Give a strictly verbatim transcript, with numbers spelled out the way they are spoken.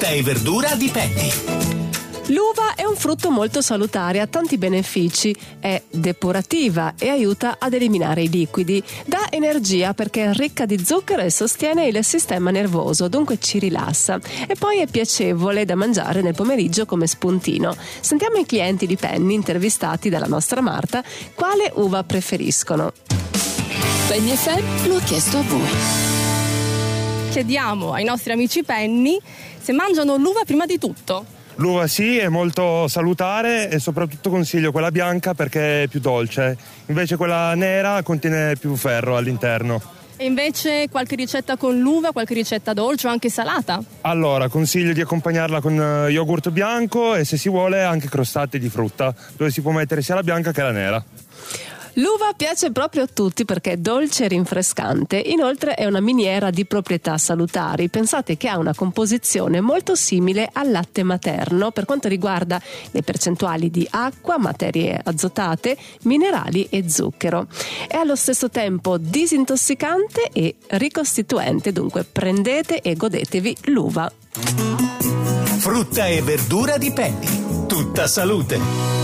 Frutta e verdura di Penny. L'uva è un frutto molto salutare, ha tanti benefici, è depurativa e aiuta ad eliminare i liquidi, dà energia perché è ricca di zucchero e sostiene il sistema nervoso, dunque ci rilassa, e poi è piacevole da mangiare nel pomeriggio come spuntino. Sentiamo i clienti di Penny intervistati dalla nostra Marta quale uva preferiscono. Penny F M lo ha chiesto a voi. Chiediamo ai nostri amici Penny se mangiano l'uva prima di tutto. L'uva sì, è molto salutare e soprattutto consiglio quella bianca perché è più dolce, invece quella nera contiene più ferro all'interno. E invece qualche ricetta con l'uva, qualche ricetta dolce o anche salata? Allora, consiglio di accompagnarla con yogurt bianco e se si vuole anche crostate di frutta, dove si può mettere sia la bianca che la nera. L'uva piace proprio a tutti perché è dolce e rinfrescante, inoltre è una miniera di proprietà salutari. Pensate che ha una composizione molto simile al latte materno per quanto riguarda le percentuali di acqua, materie azotate, minerali e zucchero. È allo stesso tempo disintossicante e ricostituente, dunque prendete e godetevi l'uva. Frutta e verdura di Penny. Tutta salute.